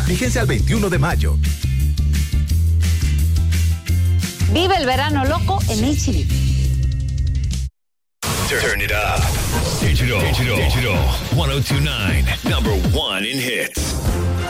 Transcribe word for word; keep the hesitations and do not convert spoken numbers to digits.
Fíjense al veintiuno de mayo. Vive el verano loco en H D. Turn it up. Digital, digital, digital. ten29, number one in hits.